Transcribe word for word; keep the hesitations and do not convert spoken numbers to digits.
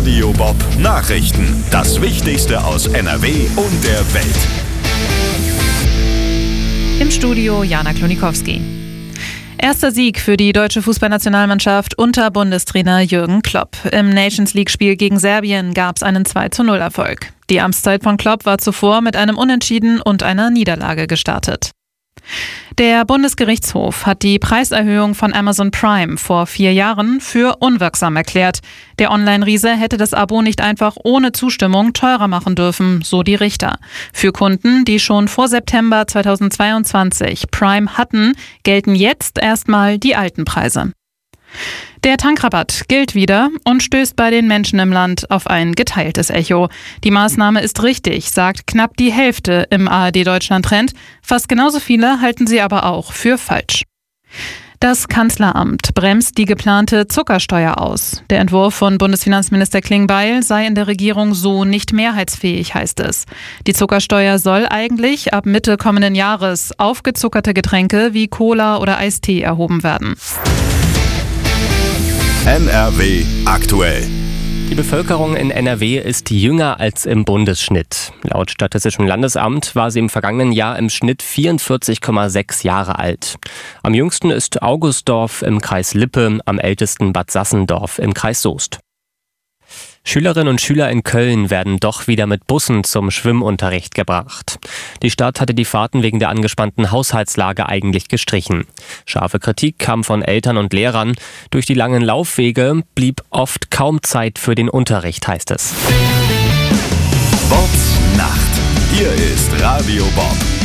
Radio Bob Nachrichten. Das Wichtigste aus N R W und der Welt. Im Studio Jana Klonikowski. Erster Sieg für die deutsche Fußballnationalmannschaft unter Bundestrainer Jürgen Klopp. Im Nations-League-Spiel gegen Serbien gab es einen zwei zu null Erfolg. Die Amtszeit von Klopp war zuvor mit einem Unentschieden und einer Niederlage gestartet. Der Bundesgerichtshof hat die Preiserhöhung von Amazon Prime vor vier Jahren für unwirksam erklärt. Der Online-Riese hätte das Abo nicht einfach ohne Zustimmung teurer machen dürfen, so die Richter. Für Kunden, die schon vor September zweitausendzweiundzwanzig Prime hatten, gelten jetzt erstmal die alten Preise. Der Tankrabatt gilt wieder und stößt bei den Menschen im Land auf ein geteiltes Echo. Die Maßnahme ist richtig, sagt knapp die Hälfte im A R D Deutschland Trend. Fast genauso viele halten sie aber auch für falsch. Das Kanzleramt bremst die geplante Zuckersteuer aus. Der Entwurf von Bundesfinanzminister Klingbeil sei in der Regierung so nicht mehrheitsfähig, heißt es. Die Zuckersteuer soll eigentlich ab Mitte kommenden Jahres auf gezuckerte Getränke wie Cola oder Eistee erhoben werden. N R W aktuell. Die Bevölkerung in N R W ist jünger als im Bundesschnitt. Laut Statistischem Landesamt war sie im vergangenen Jahr im Schnitt vierundvierzig Komma sechs Jahre alt. Am jüngsten ist Augustdorf im Kreis Lippe, am ältesten Bad Sassendorf im Kreis Soest. Schülerinnen und Schüler in Köln werden doch wieder mit Bussen zum Schwimmunterricht gebracht. Die Stadt hatte die Fahrten wegen der angespannten Haushaltslage eigentlich gestrichen. Scharfe Kritik kam von Eltern und Lehrern. Durch die langen Laufwege blieb oft kaum Zeit für den Unterricht, heißt es. Bobs Nacht. Hier ist Radio Bob.